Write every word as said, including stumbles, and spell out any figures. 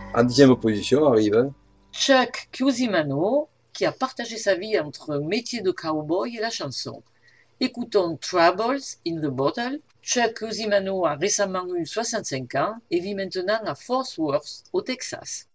En dixième position arrive Chuck Cusimano, qui a partagé sa vie entre métier de cowboy et la chanson. Écoutons Troubles in the Bottle. Chuck Cusimano a récemment eu soixante-cinq ans et vit maintenant à Fort Worth, au Texas.